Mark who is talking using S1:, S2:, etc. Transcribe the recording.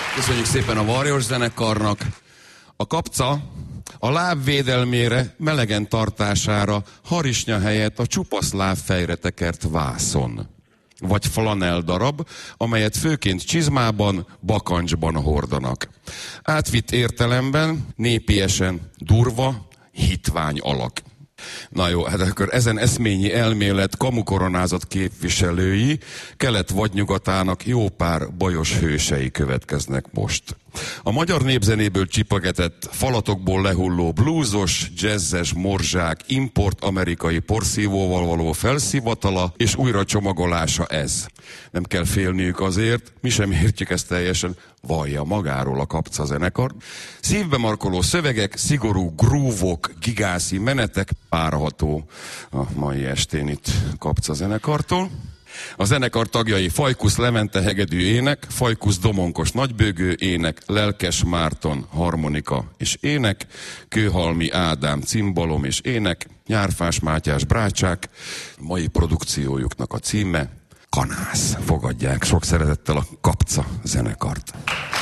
S1: Köszönjük szépen a Varjos zenekarnak. A kapca a láb védelmére, melegen tartására harisnya helyett a csupasz lábfejre tekert vászon. Vagy flanell darab, amelyet főként csizmában, bakancsban hordanak. Átvitt értelemben, népiesen durva, hitvány alak. Na jó, hát akkor ezen eszményi elmélet kamukoronázat képviselői kelet vadnyugatának jó pár bajos hősei következnek most. A magyar népzenéből csipagetett, falatokból lehulló blúzos, jazzes, morzsák, import amerikai porszívóval való felszivatala és újra csomagolása ez. Nem kell félniük azért, mi sem értjük ezt teljesen, vallja magáról a kapca zenekar. Szívbe markoló szövegek, szigorú grúvok, gigászi menetek, párható a mai estén itt kapca zenekartól. A zenekar tagjai Fajkusz Levente hegedű ének, Fajkusz Domonkos nagybőgő ének, Lelkes Márton harmonika és ének, Kőhalmi Ádám cimbalom és ének, Nyárfás Mátyás brácsák. Mai produkciójuknak a címe Kanász. Fogadják sok szeretettel a kapca zenekart.